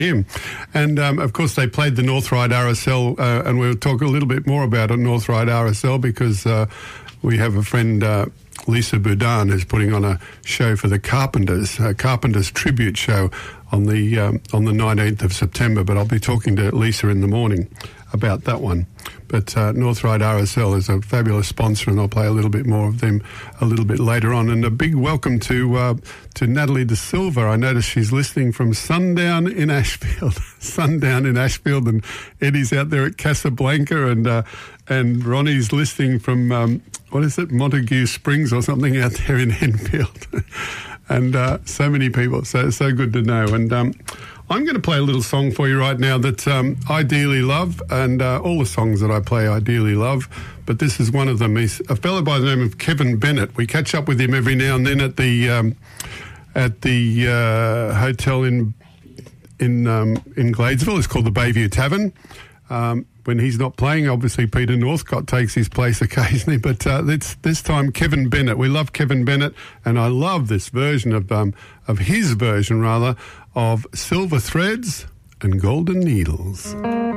him. And, of course, they played the North Ryde RSL, and we'll talk a little bit more about a North Ryde RSL because we have a friend, Lisa Boudin, who's putting on a show for the Carpenters, a Carpenters tribute show on the 19th of September. But I'll be talking to Lisa in the morning about that one. But North Ryde RSL is a fabulous sponsor, and I'll play a little bit more of them a little bit later on. And a big welcome to Natalie De Silva. I noticed she's listening from Sundown in Ashfield. Sundown in Ashfield, and Eddie's out there at Casablanca, and Ronnie's listening from, what is it, Montague Springs or something out there in Enfield. And so many people, so good to know. And I'm going to play a little song for you right now that I dearly love, and all the songs that I play I dearly love, but this is one of them. He's a fellow by the name of Kevin Bennett. We catch up with him every now and then at the hotel in Gladesville. It's called the Bayview Tavern. When he's not playing, obviously Peter Northcott takes his place occasionally, but this time Kevin Bennett. We love Kevin Bennett, and I love this version of his version, rather, of Silver Threads and Golden Needles.